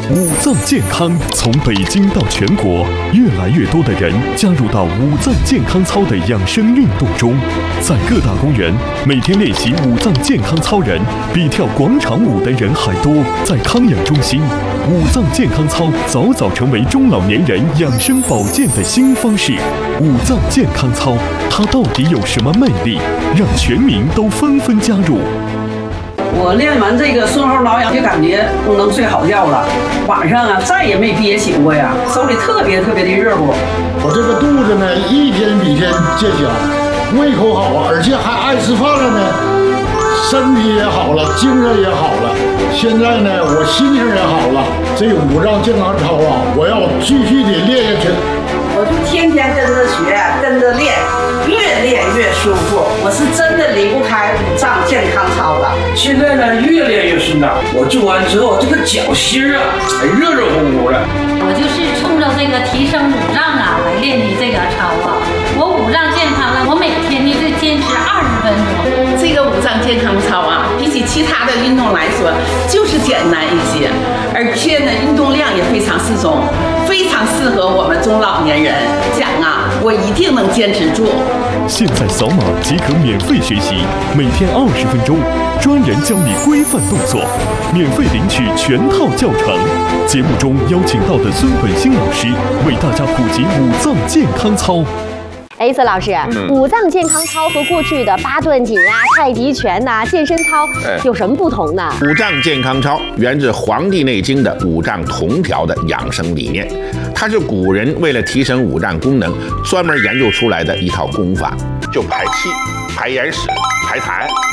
五脏健康从北京到全国，越来越多的人加入到五脏健康操的养生运动中。在各大公园，每天练习五脏健康操人比跳广场舞的人还多。在康养中心，五脏健康操早早成为中老年人养生保健的新方式。五脏健康操，它到底有什么魅力，让全民都纷纷加入？ 我练完这个顺后挠痒，就感觉能睡好觉了。晚上啊，再也没憋醒过呀，手里特别的热乎。 我这个肚子呢，一天比一天见小，胃口好啊，而且还爱吃饭了呢，身体也好了，精神也好了。现在呢，我心情也好了。这五脏健康操啊，我要继续的练下去。 我就天天跟着学，跟着练，越练越舒服。我是真的离不开五脏健康操了。 现在呢，越练越顺当。我做完之后，这个脚心啊，还热乎乎的。 我就是冲着这个提升五脏啊来练的这个操啊。我五脏健康了，我每天呢就坚持20分钟。 这个五脏健康操啊，比起其他的运动来说，就是简单一些，而且呢，运动量也非常适中。非常适合我们中老年人，讲啊，我一定能坚持住。 现在扫码即可免费学习，每天20分钟，专人教你规范动作，免费领取全套教程。节目中邀请到的孙本兴老师为大家普及五脏健康操。 孙老师，五脏健康操和过去的八段锦啊、太极拳呐、健身操有什么不同呢？ 五脏健康操源自《黄帝内经》的五脏同调的养生理念，它是古人为了提升五脏功能专门研究出来的一套功法，就排气、排眼屎、排痰。